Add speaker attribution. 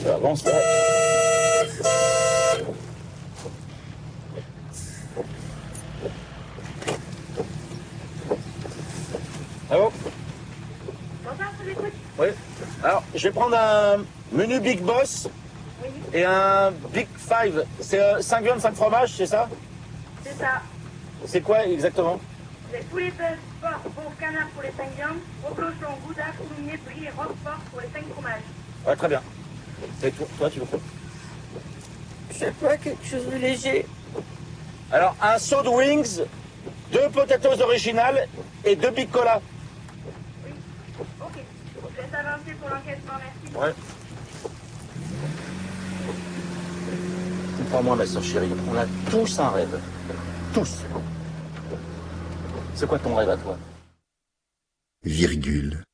Speaker 1: Tu avances là. Allô?
Speaker 2: Bonsoir, je vous écoute.
Speaker 1: Oui. Alors, je vais prendre un menu Big Boss
Speaker 2: Oui,
Speaker 1: et un Big Five. C'est 5 viandes, 5 fromages, c'est ça?
Speaker 2: c'est ça.
Speaker 1: C'est quoi exactement?
Speaker 2: Vous avez poulet, bœuf, porc, veau, canard pour les 5 viandes, reblochon, gouda, coulommiers, brie et roquefort pour les 5 fromages.
Speaker 1: Ouais, très bien. Et toi, tu veux quoi?
Speaker 3: Je sais pas, quelque chose de léger.
Speaker 1: Alors, un saut de wings, 2 potatoes originales et 2 Big Cola.
Speaker 2: Oui, ok. Je laisse avancer pour l'encaissement, merci.
Speaker 1: Ouais. Comprends-moi, ma soeur chérie, on a tous un rêve. Tous. C'est quoi ton rêve à toi?
Speaker 4: Virgule.